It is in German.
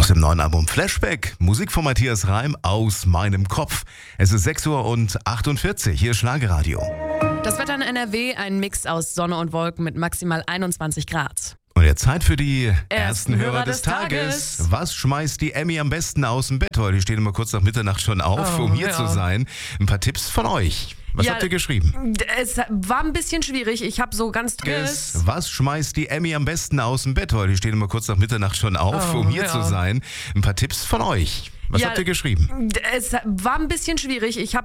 Aus dem neuen Album Flashback. Musik von Matthias Reim aus meinem Kopf. Es ist 6:48 Uhr. Hier ist Schlagerradio. Das Wetter in NRW, ein Mix aus Sonne und Wolken mit maximal 21 Grad. Und jetzt Zeit für die Ersten Hörer des Tages. Was schmeißt die Emmy am besten aus dem Bett heute? Die stehen immer kurz nach Mitternacht schon auf, um hier zu sein. Ein paar Tipps von euch. Was habt ihr geschrieben? Es war ein bisschen schwierig. Ich habe so ganz Was schmeißt die Emmy am besten aus dem Bett heute? Die stehen immer kurz nach Mitternacht schon auf, um hier zu sein. Ein paar Tipps von euch. Was habt ihr geschrieben? Es war ein bisschen schwierig. Ich habe